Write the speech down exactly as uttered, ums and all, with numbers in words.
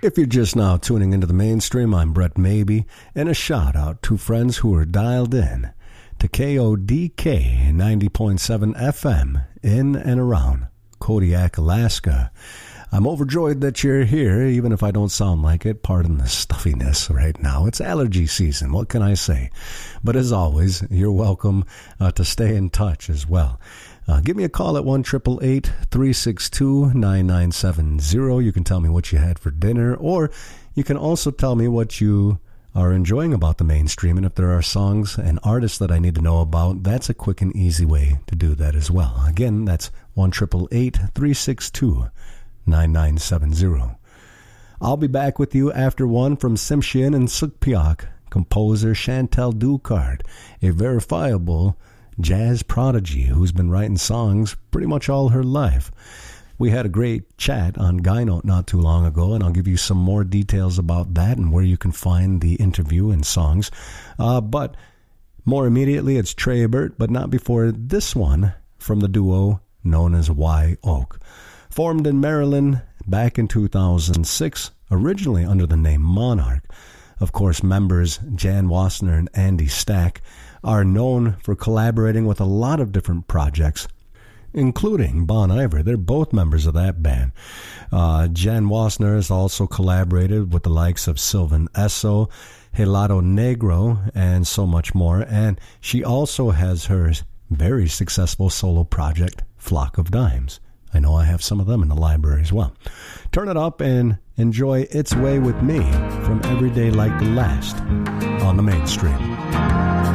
If you're just now tuning into the mainstream, I'm Brett Maybe, and a shout out to friends who are dialed in to K O D K ninety point seven F M in and around Kodiak, Alaska. I'm overjoyed that you're here, even if I don't sound like it. Pardon the stuffiness right now. It's allergy season. What can I say? But as always, you're welcome uh, to stay in touch as well. Uh, give me a call at one eight eight eight, three six two, nine nine seven zero. You can tell me what you had for dinner, or you can also tell me what you are enjoying about the mainstream. And if there are songs and artists that I need to know about, that's a quick and easy way to do that as well. Again, that's one eight eight eight, three six two, nine nine seven zero. I'll be back with you after one from Tsimshian and Sugpiaq, composer Chantal Ducard, a verifiable jazz prodigy who's been writing songs pretty much all her life. We had a great chat on Guy Note not too long ago, and I'll give you some more details about that and where you can find the interview and songs. Uh, but more immediately, it's Trey Ebert, but not before this one from the duo known as Y Oak. Formed in Maryland back in two thousand six, originally under the name Monarch. Of course, members Jan Wassner and Andy Stack are known for collaborating with a lot of different projects, including Bon Iver. They're both members of that band. Uh, Jan Wassner has also collaborated with the likes of Sylvan Esso, Helado Negro, and so much more. And she also has her very successful solo project, Flock of Dimes. I know I have some of them in the library as well. Turn it up and enjoy It's Way With Me from Every Day Like the Last on the mainstream.